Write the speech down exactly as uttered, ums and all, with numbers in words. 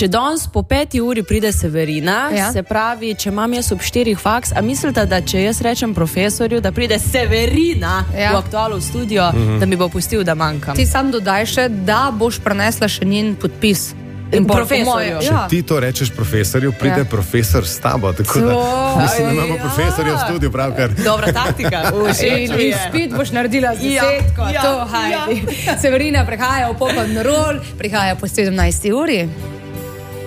Če danes po peti uri pride Severina, ja. se pravi, če imam jaz ob štirih faks, a mislite, da če jaz rečem profesorju, da pride Severina ja. v Aktualu v studio, mm-hmm. da mi bo pustil, da manjkam? Ti sam dodaj še, da boš prenesla še njen podpis. In profesorju. Če ja. ti to rečeš profesorju, pride ja. profesor s tabo, tako da mislim, da imamo profesorja v studiu pravkar. Dobra taktika. In izpit boš naredila z desetko. Ja. To, hajdi. Ja. Severina prihaja v pop and roll, prihaja po sedemnajsti uri.